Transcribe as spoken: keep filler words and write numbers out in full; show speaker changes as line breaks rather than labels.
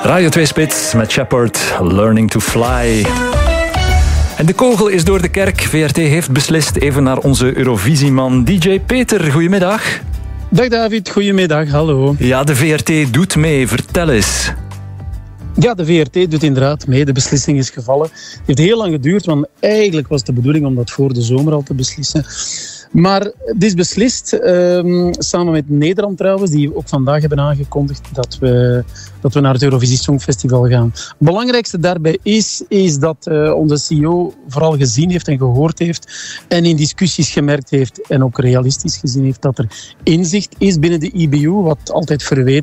Radio twee Spits met Shepard, Learning to Fly. En de kogel is door de kerk. V R T heeft beslist even naar onze Eurovisieman D J Peter. Goedemiddag.
Dag David, goedemiddag, hallo.
Ja, de V R T doet mee, vertel eens.
Ja, de V R T doet inderdaad mee. De beslissing is gevallen. Het heeft heel lang geduurd, want eigenlijk was de bedoeling om dat voor de zomer al te beslissen. Maar het is beslist, um, samen met Nederland trouwens, die ook vandaag hebben aangekondigd dat we, dat we naar het Eurovisie Songfestival gaan. Het belangrijkste daarbij is, is dat uh, onze C E O vooral gezien heeft en gehoord heeft en in discussies gemerkt heeft en ook realistisch gezien heeft dat er inzicht is binnen de I B U, wat altijd verweten